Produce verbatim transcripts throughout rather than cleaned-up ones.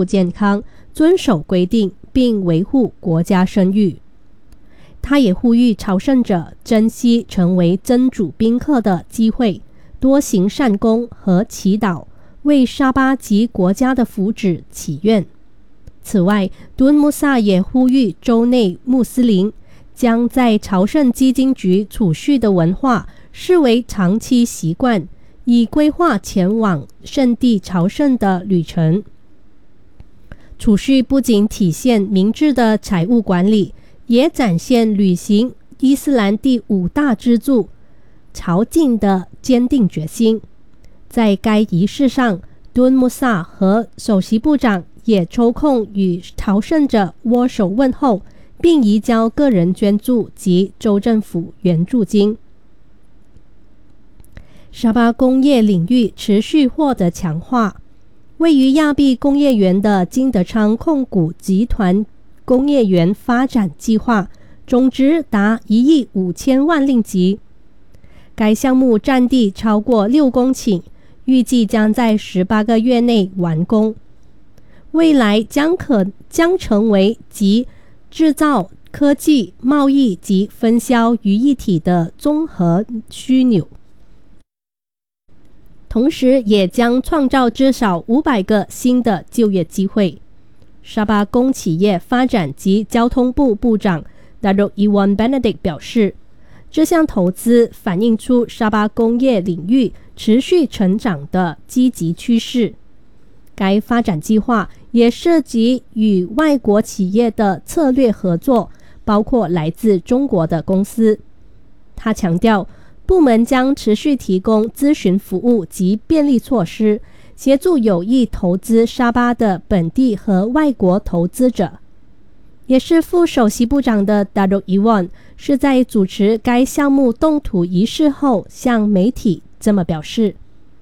顾健康，遵守规定，并维护国家声誉。他也呼吁朝圣者珍惜成为真主宾客的机会，多行善功和祈祷，为沙巴及国家的福祉祈愿。此外，敦穆萨也呼吁州内穆斯林将在朝圣基金局储蓄的文化视为长期习惯，以规划前往圣地朝圣的旅程。储蓄不仅体现明智的财务管理，也展现履行伊斯兰第五大支柱朝觐的坚定决心。在该仪式上，敦穆萨和首席部长也抽空与朝圣者握手问候，并移交个人捐助及州政府援助金。沙巴工业领域持续获得强化。位于亚庇工业园的金德昌控股集团工业园发展计划总值达一亿五千万令吉。该项目占地超过六公顷，预计将在十八个月内完工。未来将可将成为集制造、科技、贸易及分销于一体的综合枢纽，同时也将创造至少五百个新的就业机会。沙巴工企业发展及交通部部长 Datuk Iwan Benedict 表示，这项投资反映出沙巴工业领域持续成长的积极趋势。该发展计划也涉及与外国企业的策略合作，包括来自中国的公司。他强调，部门将持续提供咨询服务及便利措施，协助有意投资沙巴的本地和外国投资者。也是副首席部长的 Datuk Iwan 是在主持该项目动土仪式后向媒体这么表示。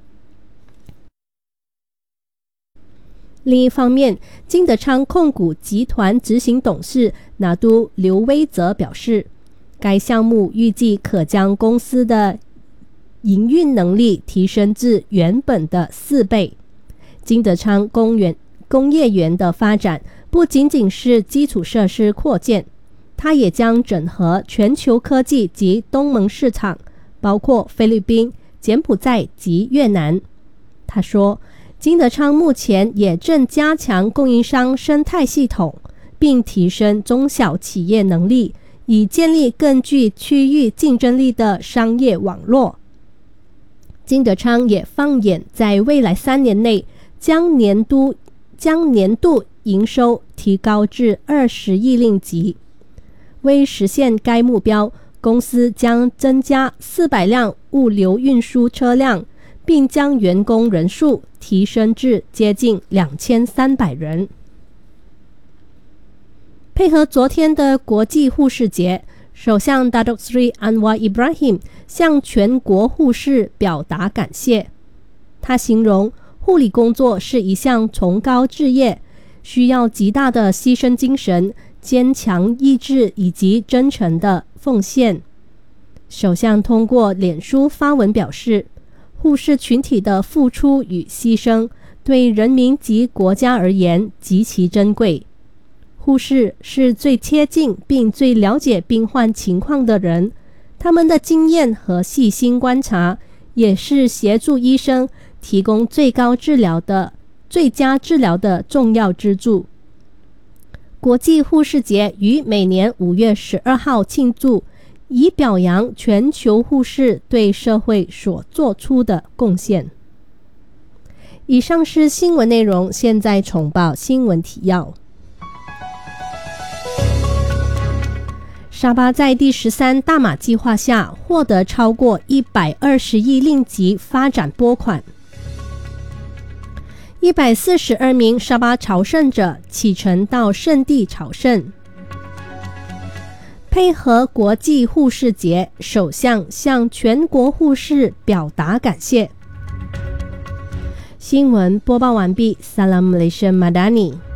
另一方面，金德昌控股集团执行董事拿督刘威则表示，该项目预计可将公司的营运能力提升至原本的四倍。金德昌公园工业园的发展不仅仅是基础设施扩建，它也将整合全球科技及东盟市场，包括菲律宾、柬埔寨及越南。他说，金德昌目前也正加强供应商生态系统，并提升中小企业能力，以建立更具区域竞争力的商业网络。金德昌也放眼在未来三年内将年度将年度营收提高至二十亿令吉。为实现该目标，公司将增加四百辆物流运输车辆，并将员工人数提升至接近两千三百人。配合昨天的国际护士节，首相 Datuk Seri Anwar Ibrahim 向全国护士表达感谢。他形容护理工作是一项崇高志业，需要极大的牺牲精神、坚强意志以及真诚的奉献。首相通过脸书发文表示，护士群体的付出与牺牲对人民及国家而言极其珍贵。护士是最贴近并最了解病患情况的人，他们的经验和细心观察也是协助医生提供最高治疗的最佳治疗的重要支柱。国际护士节于每年五月十二号庆祝，以表扬全球护士对社会所做出的贡献。以上是新闻内容，现在重报新闻提要。沙巴在第十三大马计划下获得超过一百二十亿令吉发展拨款。一百四十二名沙巴朝圣者启程到圣地朝圣。配合国际护士节，首相向全国护士表达感谢。新闻播报完毕。Salam Malaysia Madani。